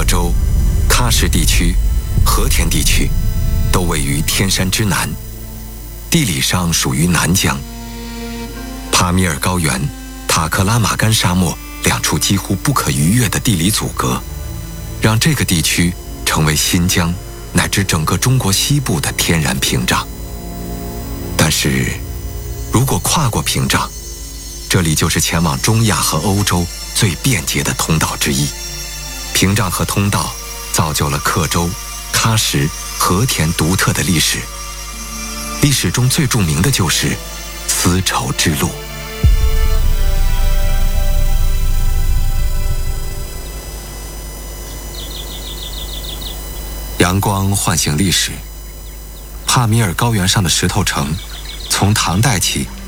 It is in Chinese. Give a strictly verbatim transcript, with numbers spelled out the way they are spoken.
克州、喀什地区、和田地区都位于天山之南，地理上属于南疆。帕米尔高原、塔克拉玛干沙漠两处几乎不可逾越的地理阻隔，让这个地区成为新疆乃至整个中国西部的天然屏障。但是，如果跨过屏障，这里就是前往中亚和欧洲最便捷的通道之一。屏障和通道造就了克州、喀什、和田独特的历史。历史中最著名的就是丝绸之路。阳光唤醒历史。帕米尔高原上的石头城，从唐代起